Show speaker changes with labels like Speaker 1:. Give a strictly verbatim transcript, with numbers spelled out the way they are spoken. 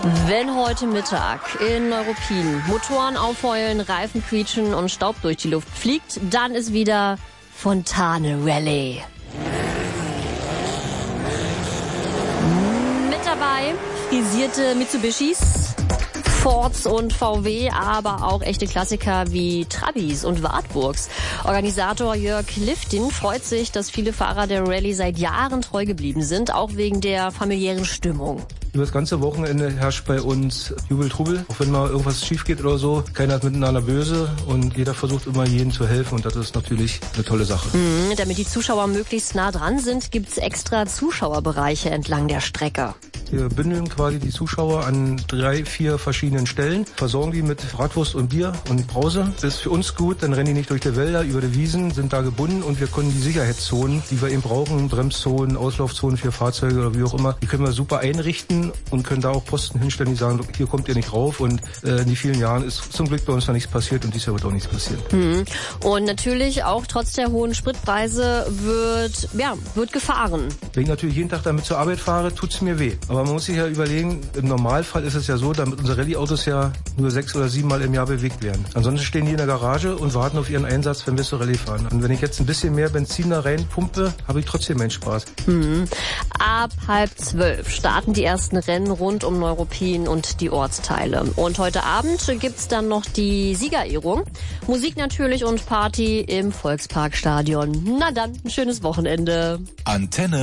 Speaker 1: Wenn heute Mittag in Neuruppin Motoren aufheulen, Reifen quietschen und Staub durch die Luft fliegt, dann ist wieder Fontane Rallye. Mit dabei frisierte Mitsubishis, Fords und V W, aber auch echte Klassiker wie Trabis und Wartburgs. Organisator Jörg Liftin freut sich, dass viele Fahrer der Rallye seit Jahren treu geblieben sind, auch wegen der familiären Stimmung.
Speaker 2: Über das ganze Wochenende herrscht bei uns Jubel, Trubel. Auch wenn mal irgendwas schief geht oder so, keiner ist miteinander böse und jeder versucht immer jedem zu helfen und das ist natürlich eine tolle Sache.
Speaker 1: Mhm, damit die Zuschauer möglichst nah dran sind, gibt's extra Zuschauerbereiche entlang der Strecke.
Speaker 2: Wir bündeln quasi die Zuschauer an drei, vier verschiedenen Stellen, versorgen die mit Bratwurst und Bier und Brause. Das ist für uns gut, dann rennen die nicht durch die Wälder, über die Wiesen, sind da gebunden und wir können die Sicherheitszonen, die wir eben brauchen, Bremszonen, Auslaufzonen für Fahrzeuge oder wie auch immer, die können wir super einrichten und können da auch Posten hinstellen, die sagen, hier kommt ihr nicht rauf und äh, in die vielen Jahren ist zum Glück bei uns noch nichts passiert und dieses Jahr wird auch nichts passieren.
Speaker 1: Mhm. Und natürlich auch trotz der hohen Spritpreise wird, ja, wird gefahren.
Speaker 2: Wenn ich natürlich jeden Tag damit zur Arbeit fahre, tut's mir weh. Aber man muss sich ja überlegen, im Normalfall ist es ja so, damit unsere Rallye-Autos ja nur sechs oder sieben Mal im Jahr bewegt werden. Ansonsten stehen die in der Garage und warten auf ihren Einsatz, wenn wir zur Rallye fahren. Und wenn ich jetzt ein bisschen mehr Benzin da reinpumpe, habe ich trotzdem meinen Spaß.
Speaker 1: Mhm. Ab halb zwölf starten die ersten Rennen rund um Neuruppin und die Ortsteile. Und heute Abend gibt's dann noch die Siegerehrung. Musik natürlich und Party im Volksparkstadion. Na dann, ein schönes Wochenende.
Speaker 3: Antenne